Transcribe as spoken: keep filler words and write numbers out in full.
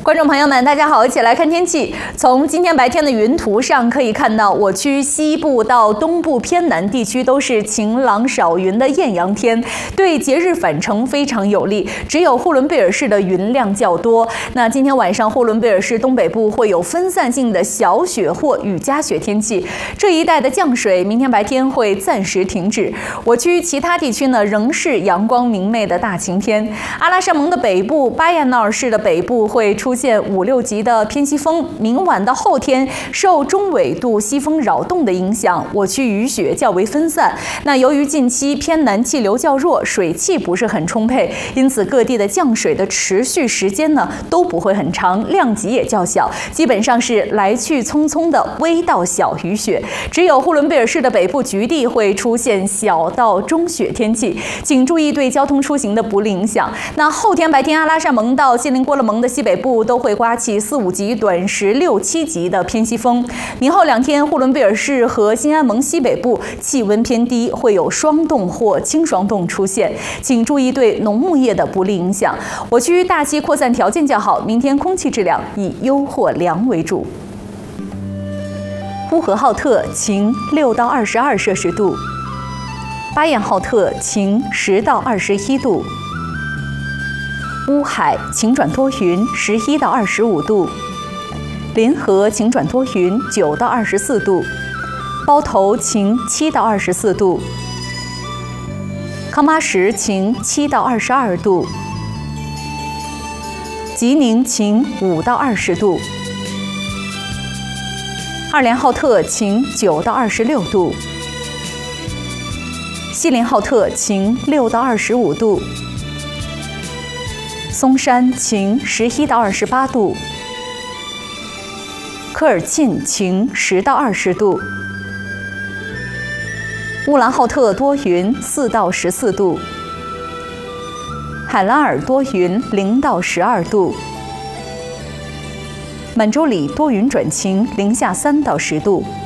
观众朋友们，大家好，一起来看天气。从今天白天的云图上可以看到，我区西部到东部偏南地区都是晴朗少云的艳阳天，对节日返程非常有利。只有呼伦贝尔市的云量较多。那今天晚上，呼伦贝尔市东北部会有分散性的小雪或雨夹雪天气，这一带的降水明天白天会暂时停止。我区其他地区呢，仍是阳光明媚的大晴天。阿拉善盟的北部、巴彦淖尔市的北部会出现五六级的偏西风，明晚到后天受中纬度西风扰动的影响，我区雨雪较为分散。那由于近期偏南气流较弱，水汽不是很充沛，因此各地的降水的持续时间呢都不会很长，量级也较小，基本上是来去匆匆的微到小雨雪。只有呼伦贝尔市的北部局地会出现小到中雪天气，请注意对交通出行的不利影响。那后天白天，阿拉善盟到锡林郭勒盟的西北部都会刮起四五级、短时六七级的偏西风。明后两天，呼伦贝尔市和新安盟西北部气温偏低，会有霜冻或轻霜冻出现，请注意对农牧业的不利影响。我区大气扩散条件较好，明天空气质量以优或良为主。呼和浩特晴，六到二十二摄氏度；巴彦浩特晴，十到二十一度。乌海晴转多云，十一到二十五度；临河晴转多云，九到二十四度；包头晴，七到二十四度；康巴什晴，七到二十二度；吉宁晴，五到二十度；二连浩特晴，九到二十六度；锡林浩特晴，六到二十五度。松山晴，十一到二十八度；科尔沁晴，十到二十度；乌兰浩特多云，四到十四度；海兰尔多云，零到十二度；满洲里多云转晴，零下三到十度。